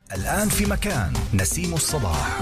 الآن في مكان نسيم الصباح.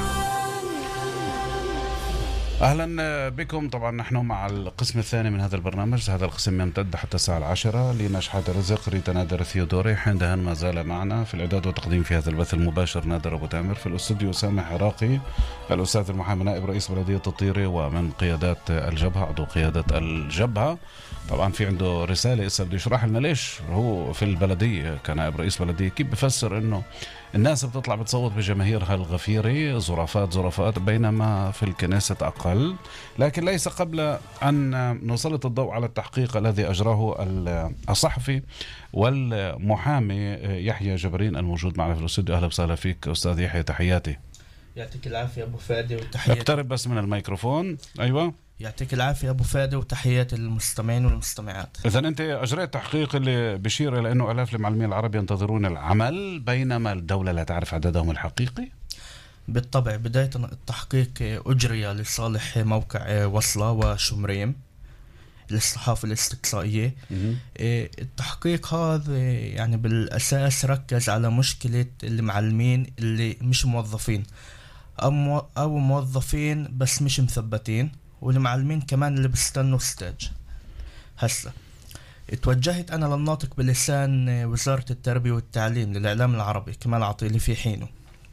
أهلا بكم. طبعا نحن مع القسم الثاني من هذا البرنامج. هذا القسم يمتد حتى الساعة 10. لينا شحات رزق، ريتا نادر ثيودوري، حين دهن ما زال معنا في الإعداد والتقديم في هذا البث المباشر نادر أبو تامر، في الأستوديو سامح عراقي الأستاذ المحامي نائب رئيس بلدية الطيري ومن قيادات الجبهة، عضو قيادة الجبهة. طبعا في عنده رسالة إسا بده يشرح لنا ليش هو في البلدية كنائب رئيس بلدية كيف بفسر إنه الناس بتطلع بتصوت بجماهيرها الغفيرة زرافات بينما في الكنيسة أقل. لكن ليس قبل أن نسلط الضوء على التحقيق الذي أجراه الصحفي والمحامي يحيى جبرين الموجود معنا في الاستوديو. أهلا وسهلا فيك أستاذ يحيى، تحياتي. يعطيك العافية أبو فادي وتحياتي. اقترب بس من الميكروفون. أيوة. يعطيك العافية أبو فادي وتحيات المستمعين والمستمعات. إذن أنت أجريت تحقيق اللي بشير إلى أنه آلاف المعلمين العرب ينتظرون العمل بينما الدولة لا تعرف عددهم الحقيقي؟ بالطبع بداية التحقيق أجري لصالح موقع وصلة وشمريم للصحافة الاستقصائية. التحقيق هذا يعني بالأساس ركز على مشكلة المعلمين اللي مش موظفين أو موظفين بس مش مثبتين، والمعلمين كمان اللي بيستنوا ستاج. هسه اتوجهت أنا للناطق بلسان وزارة التربية والتعليم للإعلام العربي كمال عطيلي في حينه،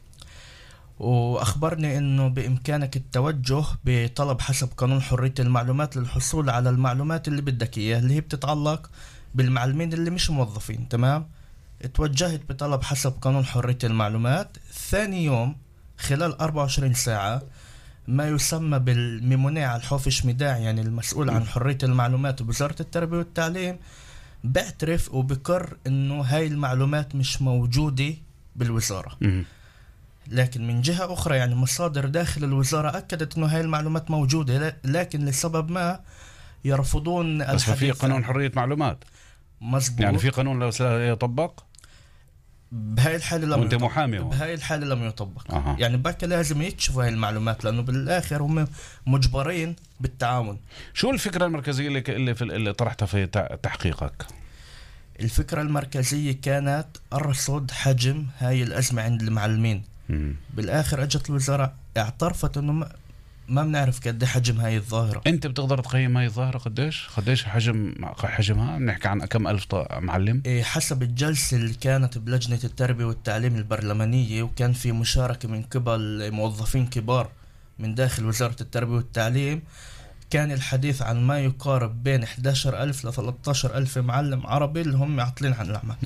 وأخبرني أنه بإمكانك التوجه بطلب حسب قانون حرية المعلومات للحصول على المعلومات اللي بدك إياه اللي هي بتتعلق بالمعلمين اللي مش موظفين. تمام. اتوجهت بطلب حسب قانون حرية المعلومات. ثاني يوم خلال 24 ساعة ما يسمى بالميمونية على الحوفش ميداع، يعني المسؤول عن حرية المعلومات بوزارة التربية والتعليم، بيعترف وبقر انه هاي المعلومات مش موجودة بالوزارة. لكن من جهة اخرى يعني مصادر داخل الوزارة اكدت انه هاي المعلومات موجودة، لكن لسبب ما يرفضون الحديث. بس في قانون حرية معلومات. مزبوط. يعني في قانون لو يطبق بهاي الحالة لم يطبق. محامي بهاي الحالة لم يطبق. يعني بقى لازم يكشفوا هاي المعلومات لأنه بالآخر هم مجبرين بالتعاون. شو الفكرة المركزية اللي طرحتها في تحقيقك؟ الفكرة المركزية كانت أرصد حجم هاي الأزمة عند المعلمين. بالآخر أجت الوزارة اعترفت أنه ما بنعرف قد حجم هاي الظاهرة. انت بتقدر تقيم هاي الظاهرة قديش حجمها؟ بنحكي عن كم ألف معلم؟ حسب الجلسة اللي كانت بلجنة التربية والتعليم البرلمانية، وكان في مشاركة من قبل موظفين كبار من داخل وزارة التربية والتعليم، كان الحديث عن ما يقارب بين 11,000 ل 13,000 معلم عربي اللي هم عاطلين عن العمل.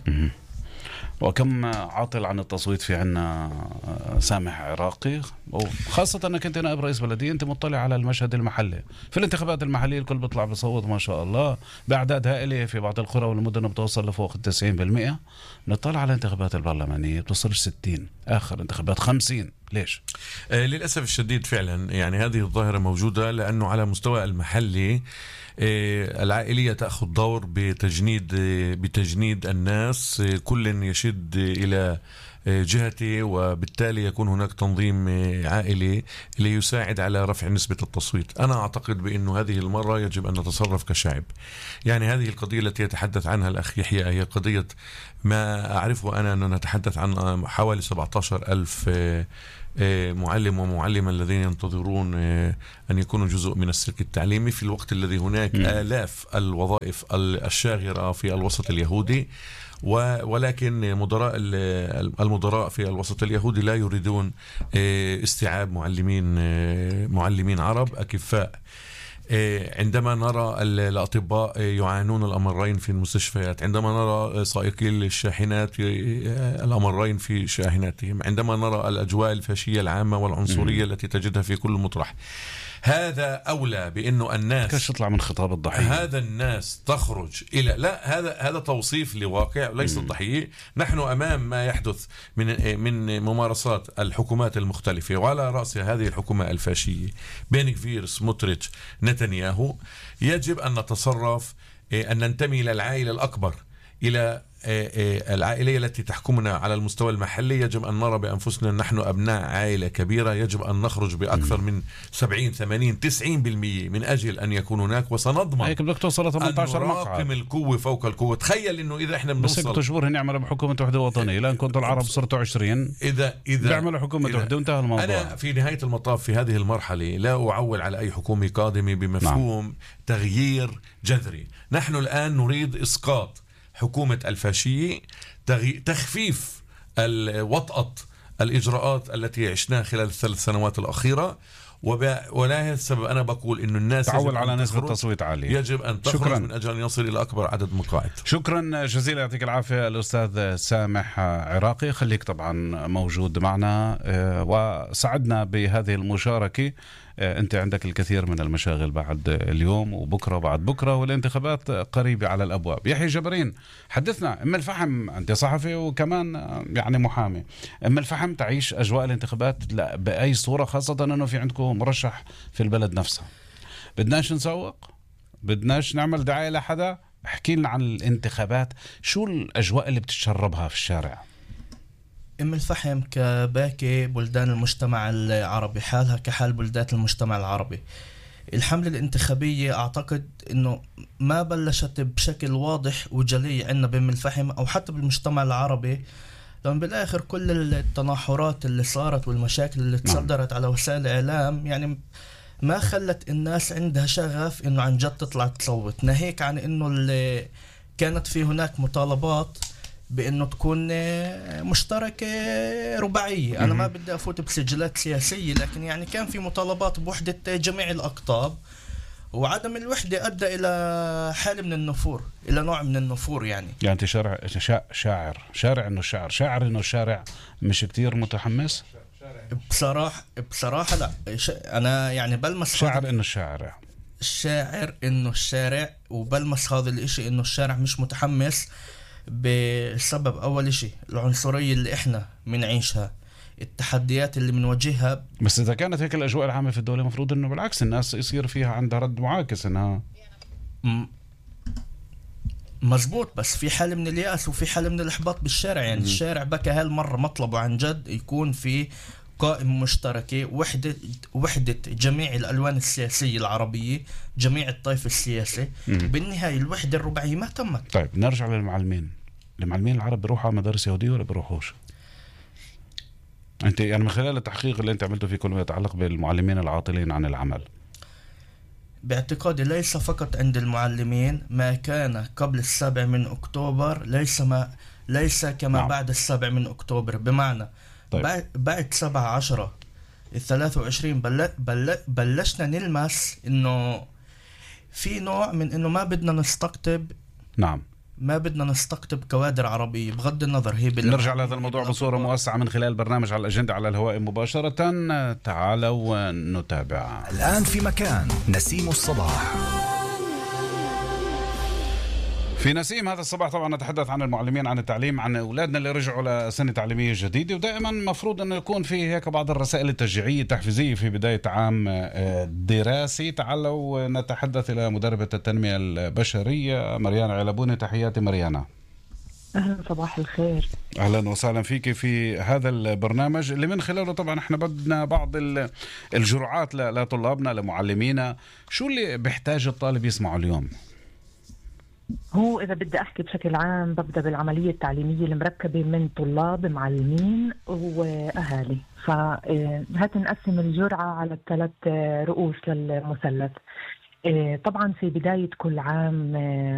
وكم عاطل عن التصويت في عنا سامح عراقي؟ وخاصة أنك أنت نائب رئيس بلدية، أنت مطلع على المشهد المحلي. في الانتخابات المحلية الكل بيطلع بصوت ما شاء الله بأعداد هائلة، في بعض القرى والمدن بتوصل لفوق 90%. نطلع على الانتخابات البرلمانية بتوصل 60، آخر انتخابات 50. ليش؟ للأسف الشديد فعلا يعني هذه الظاهرة موجودة، لأنه على مستوى المحلي العائلية تأخذ دور بتجنيد الناس، كل يشد إلى جهته، وبالتالي يكون هناك تنظيم عائلي ليساعد على رفع نسبة التصويت. أنا أعتقد بأنه هذه المرة يجب أن نتصرف كشعب. يعني هذه القضية التي يتحدث عنها الأخ يحيى هي قضية ما أعرفه أنا، أن نتحدث عن حوالي 17,000 معلم ومعلمة الذين ينتظرون أن يكونوا جزء من السلك التعليمي، في الوقت الذي هناك آلاف الوظائف الشاغرة في الوسط اليهودي، ولكن المدراء في الوسط اليهودي لا يريدون استيعاب معلمين عرب أكفاء. عندما نرى الأطباء يعانون الأمرين في المستشفيات، عندما نرى سائقي الشاحنات الأمرين في شاحناتهم، عندما نرى الأجواء الفاشية العامة والعنصرية التي تجدها في كل مطرح، هذا أولى بأنه الناس كيف تطلع من خطاب الضحية. هذا الناس تخرج إلى هذا توصيف لواقع ليس الضحية. نحن أمام ما يحدث من ممارسات الحكومات المختلفة، وعلى رأس هذه الحكومة الفاشية بين كفير سموتريتش نتنياهو. يجب أن نتصرف، أن ننتمي إلى العائلة الأكبر، إلى العائلية التي تحكمنا على المستوى المحلي يجب أن نرى بأنفسنا نحن أبناء عائلة كبيرة، يجب أن نخرج بأكثر من 70 80 90% من أجل أن يكون هناك، وسنضمن هيك بدك توصل 18 مقعد، نراكم القوة فوق القوة. تخيل إنه إذا إحنا بس بنوصل 6 شهور هنعمل بحكومة وحدة وطنية، لأن كنتوا العرب صرتوا 20 إذا بيعملوا حكومة وحدة وانتهى الموضوع. أنا في نهاية المطاف في هذه المرحلة لا أعول على أي حكومة قادمة بمفهوم تغيير جذري. نحن الآن نريد إسقاط حكومة الفاشية، تخفيف وطأة الإجراءات التي عشناها خلال الثلاث سنوات الأخيرة، ولا السبب أنا بقول إنه الناس تعول على نسبة تصويت عالية، يجب أن تخرج من أجل أن يصل إلى أكبر عدد مقاعد. شكرا جزيلا، يعطيك العافية الأستاذ سامح عراقي. خليك طبعا موجود معنا وسعدنا بهذه المشاركة. أنت عندك الكثير من المشاغل بعد اليوم وبكرة وبعد بكرة، والانتخابات قريبة على الأبواب. يحيى جبرين، حدثنا. أم الفحم، أنت صحفي وكمان يعني محامي، أم الفحم تعيش أجواء الانتخابات لا بأي صورة، خاصة أنه في عندكم مرشح في البلد نفسها. بدناش نسوق، بدناش نعمل دعاية لحدا. احكي لنا عن الانتخابات، شو الأجواء اللي بتتشربها في الشارع؟ أم الفحم كباقي بلدان المجتمع العربي حالها كحال بلدات المجتمع العربي. الحملة الانتخابية أعتقد أنه ما بلشت بشكل واضح وجلي عندنا بأم الفحم أو حتى بالمجتمع العربي، لأن بالآخر كل التناحرات اللي صارت والمشاكل اللي تصدرت على وسائل الإعلام يعني ما خلت الناس عندها شغف أنه عن جد تطلع تصوت، ناهيك عن أنه اللي كانت في هناك مطالبات بأنه تكون مشتركة رباعية. أنا ما بدي أفوت بسجلات سياسية، لكن يعني كان في مطالبات بوحدة جميع الأقطاب، وعدم الوحدة أدى إلى حالة من النفور، إلى نوع من النفور. يعني أنت شارع إنه شاعر إنه الشارع مش كتير متحمس. بصراحة لا، أنا يعني بلمس شاعر إنه الشارع وبلمس هذا الإشي إنه الشارع مش متحمس بسبب أول إشي العنصرية اللي إحنا منعيشها، التحديات اللي منواجهها. بس إذا كانت هيك الأجواء العامة في الدولة مفروض إنه بالعكس الناس يصير فيها عندها رد معاكس إنها مزبوط، بس في حالة من اليأس وفي حالة من الإحباط بالشارع. يعني الشارع بكى هالمرة مطلبه عن جد يكون في قائمة مشتركة، وحدة جميع الألوان السياسية العربية، جميع الطائف السياسي. بالنهاية الوحدة الرباعية ما تمت. طيب نرجع للمعلمين. المعلمين العرب بيروحوا على مدارس يهودية ولا بيروحوش؟ أنت يعني من خلال التحقيق اللي أنت عملته في كل ما يتعلق بالمعلمين العاطلين عن العمل، باعتقادي ليس فقط عند المعلمين، ما كان قبل 7 أكتوبر ليس كما بعد 7 أكتوبر. بمعنى طيب. بعد 7/10/23 بلشنا نلمس إنه في نوع من إنه ما بدنا نستقطب ما بدنا نستقطب كوادر عربية بغض النظر. هي نرجع لهذا الموضوع بصورة موسعة من خلال برنامج على الأجندة على الهواء مباشرة. تعالوا نتابع الآن في مكان نسيم الصباح. في نسيم هذا الصباح طبعا نتحدث عن المعلمين، عن التعليم، عن أولادنا اللي رجعوا لسنة تعليمية جديدة، ودائما مفروض أنه يكون في هيك بعض الرسائل التشجيعية التحفيزية في بداية عام دراسي. تعالوا نتحدث إلى مدربة التنمية البشرية مريانا علبوني. تحياتي مريانا. أهلا، صباح الخير. أهلا وسهلا فيك في هذا البرنامج اللي من خلاله طبعا احنا بدنا بعض الجرعات لطلابنا لمعلمينا. شو اللي بيحتاج الطالب يسمعه اليوم؟ هو إذا بدي أحكي بشكل عام ببدأ بالعملية التعليمية المركبة من طلاب، معلمين وأهالي. فهات نقسم الجرعة على 3 رؤوس للمثلث. طبعا في بداية كل عام